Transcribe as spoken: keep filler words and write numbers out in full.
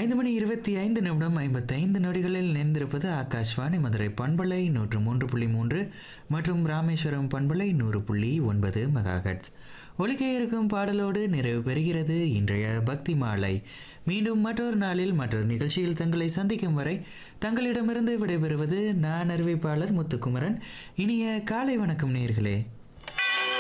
ஐந்து மணி இருபத்தி ஐந்து நிமிடம் ஐம்பத்தைந்து நொடிகளில் இணைந்திருப்பது ஆகாஷ்வாணி மதுரை பண்பலை நூற்று மூன்று புள்ளி மூன்று மற்றும் ராமேஸ்வரம் பண்பலை நூறு புள்ளி ஒன்பது மெகாஹெட்ஸ். ஒலிக்க இருக்கும் பாடலோடு நிறைவு பெறுகிறது இன்றைய பக்தி மாலை. மீண்டும் மற்றொரு நாளில் மற்றொரு நிகழ்ச்சியில் தங்களை சந்திக்கும் வரை தங்களிடமிருந்து விடைபெறுவது நான் அறிவிப்பாளர் முத்துக்குமரன். இனிய காலை வணக்கம் நேயர்களே.